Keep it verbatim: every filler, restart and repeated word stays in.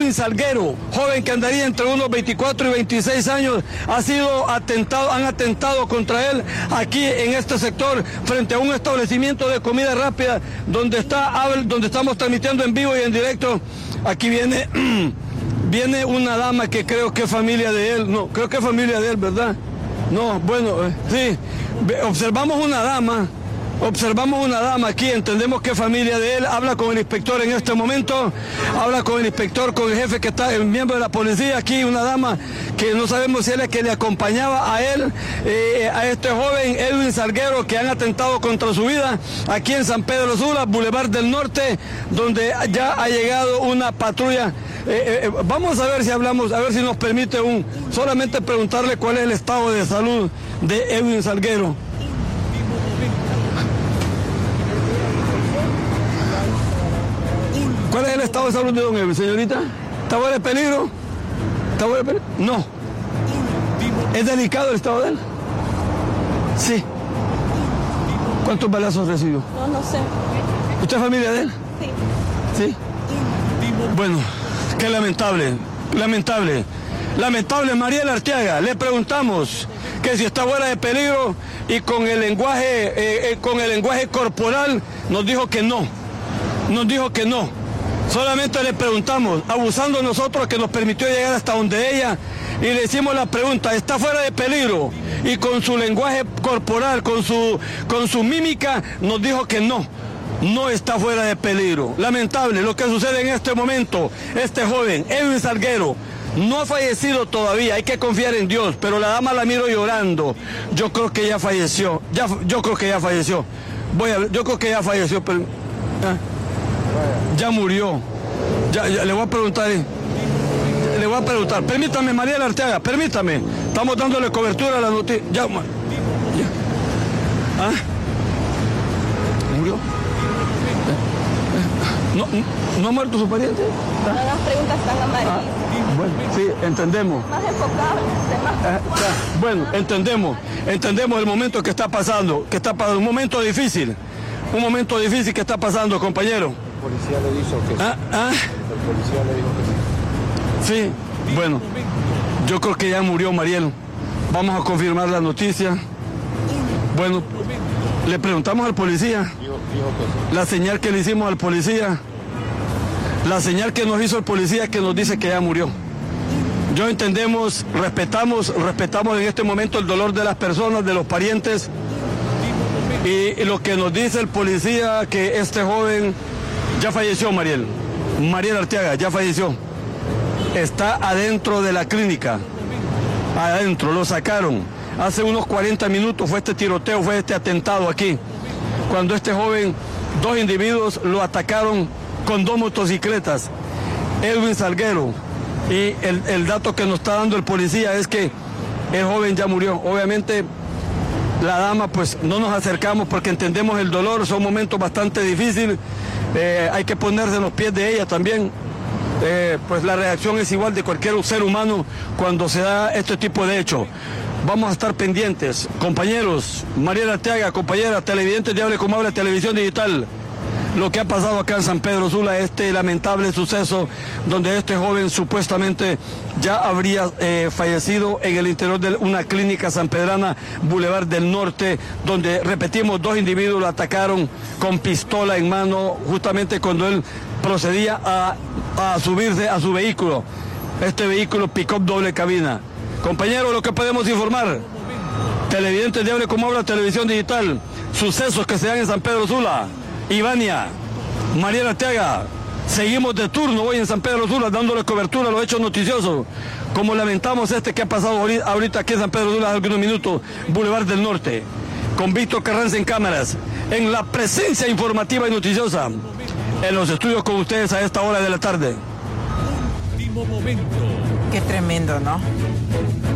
Edwin Salguero, joven que andaría entre unos veinticuatro y veintiséis años, ha sido atentado, han atentado contra él aquí en este sector, frente a un establecimiento de comida rápida, donde está, donde estamos transmitiendo en vivo y en directo. Aquí viene, viene una dama que creo que es familia de él, no, creo que es familia de él, ¿verdad? No, bueno, eh, sí, observamos una dama. Observamos una dama aquí, entendemos que es familia de él, habla con el inspector en este momento, habla con el inspector, con el jefe que está, el miembro de la policía, aquí una dama que no sabemos si él es que le acompañaba a él, eh, a este joven Edwin Salguero, que han atentado contra su vida, aquí en San Pedro Sula, Boulevard del Norte, donde ya ha llegado una patrulla. Eh, eh, vamos a ver si hablamos, a ver si nos permite un, solamente preguntarle cuál es el estado de salud de Edwin Salguero. ¿Cuál es el estado de salud de don Edwin, señorita? ¿Está fuera de peligro? ¿Está fuera de peligro? No. ¿Es delicado el estado de él? Sí. ¿Cuántos balazos recibió? No, no sé. ¿Usted es familia de él? Sí. ¿Sí? Bueno, qué lamentable, lamentable. Lamentable, Mariela Arteaga, le preguntamos que si está fuera de peligro y con el lenguaje, eh, eh, con el lenguaje corporal nos dijo que no. Nos dijo que no. Solamente le preguntamos, abusando nosotros que nos permitió llegar hasta donde ella, y le hicimos la pregunta, ¿está fuera de peligro? Y con su lenguaje corporal, con su, con su mímica, nos dijo que no, no está fuera de peligro. Lamentable lo que sucede en este momento. Este joven, Edwin Salguero, no ha fallecido todavía, hay que confiar en Dios, pero la dama la miro llorando. Yo creo que ya falleció, ya, yo creo que ya falleció. Voy a ver, yo creo que ya falleció, pero... ¿eh? Ya murió. Ya, ya, le voy a preguntar. Le voy a preguntar. Permítame, Mariela Arteaga, permítame. Estamos dándole cobertura a la noticia. Ya, ya. ¿Ah? ¿Murió? ¿No, ¿No ha muerto su pariente? ¿Ah? No, las preguntas están amarillas. Ah, bueno, sí, entendemos. Más enfocado en el tema. Ah, ya, bueno, entendemos. Entendemos el momento que está pasando. Que está pasando. Un momento difícil. Un momento difícil que está pasando, compañero. El policía le dijo que sí. ¿Ah? ¿Ah? El policía le dijo que sí. Sí, bueno, yo creo que ya murió Mariel. Vamos a confirmar la noticia. Bueno, le preguntamos al policía. Dijo, dijo que sí. La señal que le hicimos al policía. La señal que nos hizo el policía que nos dice que ya murió. Yo entendemos, respetamos, respetamos en este momento el dolor de las personas, de los parientes. Y lo que nos dice el policía, que este joven ya falleció, Mariel. Mariel Arteaga, ya falleció. Está adentro de la clínica. Adentro, lo sacaron. Hace unos cuarenta minutos fue este tiroteo, fue este atentado aquí. Cuando este joven, dos individuos lo atacaron con dos motocicletas. Edwin Salguero. Y el, el dato que nos está dando el policía es que el joven ya murió. Obviamente... La dama, pues no nos acercamos porque entendemos el dolor, son momentos bastante difíciles, eh, hay que ponerse en los pies de ella también, eh, pues la reacción es igual de cualquier ser humano cuando se da este tipo de hecho. Vamos a estar pendientes, compañeros, Mariela Arteaga, compañera, televidentes de Hable Como Habla, Televisión Digital. Lo que ha pasado acá en San Pedro Sula, este lamentable suceso donde este joven supuestamente ya habría eh, fallecido en el interior de una clínica sanpedrana, Boulevard del Norte, donde, repetimos, dos individuos lo atacaron con pistola en mano justamente cuando él procedía a, a subirse a su vehículo, este vehículo pick-up doble cabina. Compañeros, lo que podemos informar, televidentes de Hable Como Habla, Televisión Digital, sucesos que se dan en San Pedro Sula. Ivania, Mariela Arteaga, seguimos de turno hoy en San Pedro Sula dándole cobertura a los hechos noticiosos, como lamentamos este que ha pasado ahorita aquí en San Pedro Sula hace algunos minutos, Boulevard del Norte, con Víctor Carranza en cámaras, en la presencia informativa y noticiosa, en los estudios con ustedes a esta hora de la tarde. Qué tremendo, ¿no?